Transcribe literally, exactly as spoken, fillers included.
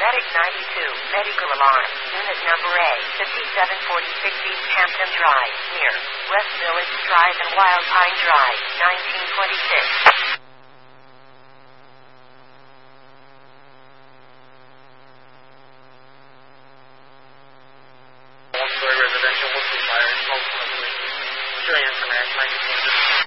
Medic ninety-two, medical alarm, unit number A, fifty-seven forty-six East Hampton Drive, near West Village Drive and Wild Pine Drive, nineteen twenty-six.